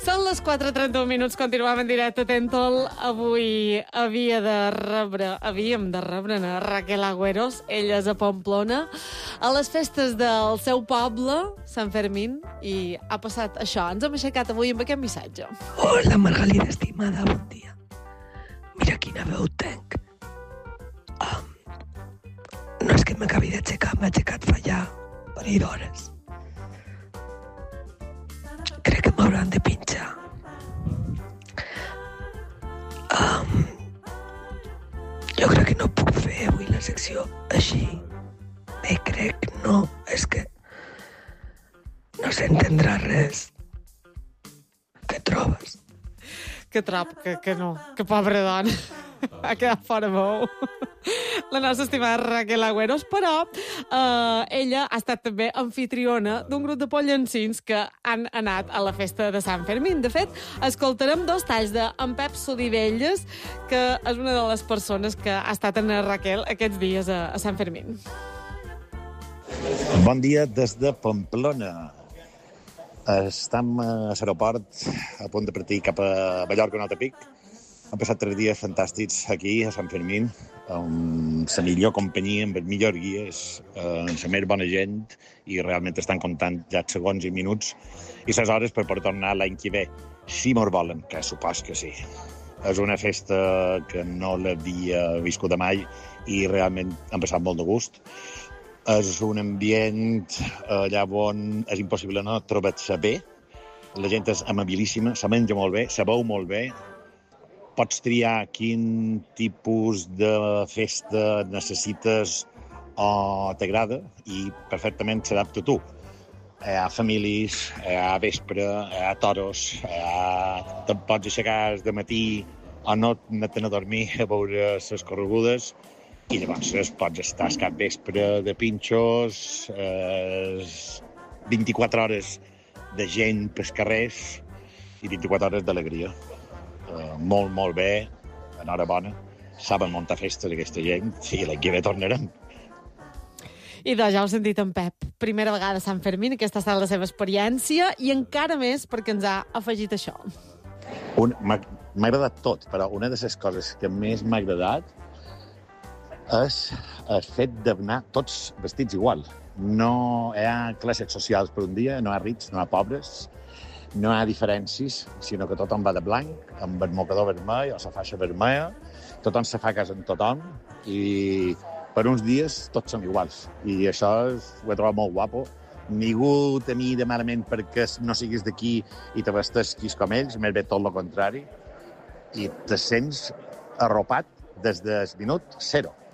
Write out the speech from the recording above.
Són les 4:31 minuts, continuem en directe a Tentol. Avui havíem de rebre a Raquel Agüeros, ella és a Pamplona, a les festes del seu poble, Sant Fermín, i ha passat això. Ens hem aixecat avui amb aquest missatge. Hola, Margalida, estimada, bon dia. Mira quina veu tenc. No és que m'acabi d'aixecar, m'he aixecat fa ja un parell d'hores. Crec que m'hauran de pinxar. Jo crec que no puc fer avui la secció així. És que no s'entendrà res. Què trobes? Que trob, que no, que pobra dona. Ha quedat fora veu. La nostra estimada Raquel Agüeros, però ella ha estat també anfitriona d'un grup de pollancins que han anat a la festa de Sant Fermín. De fet, escoltarem dos talls d'en Pep Sodivelles, que és una de les persones que ha estat amb Raquel aquests dies a Sant Fermín. Bon dia des de Pamplona. Estem a l'aeroport a punt de partir cap a Mallorca, un altre pic. Han passat 3 dies fantàstics aquí, a Sant Fermín, amb la millor companyia, amb els millors guies, amb la més bona gent, i realment estan comptant ja segons i minuts i les hores per tornar l'any que ve. Si mos volen, que supos que sí. És una festa que no l'havia viscut mai i realment han passat molt de gust. És un ambient allà on és impossible no trobar-se bé. La gent és amabilíssima, se menja molt bé, se veu molt bé. Pots triar quin tipus de festa necessites o t'agrada i perfectament s'adapta a tu. Hi ha famílies, hi ha vespre, hi ha toros, te'n pots aixecar de matí o no anar a dormir a veure les corregudes i llavors pots estar al cap vespre de pinxos, 24 hores de gent pels carrers i 24 hores d'alegria. Molt, molt bé, enhorabona. Saben muntar festes aquesta gent i l'any que ve tornarem. I doncs ja heu sentit en Pep. Primera vegada a Sant Fermín, aquesta ha estat la seva experiència i encara més perquè ens ha afegit això. M'ha agradat tot, però una de les coses que més m'ha agradat és el fet d'anar tots vestits igual. No hi ha classes socials per un dia, no hi ha rics, no hi ha pobres, no hi ha diferències, sinó que tothom va de blanc, amb el mocador vermell o la faixa vermella, tothom se fa casa amb tothom i per uns dies tots som iguals. I això ho he trobat molt guapo. Ningú te mira malament perquè no siguis d'aquí i te vesteixis com ells, més bé tot el contrari, i te sents arropat des del minut 0.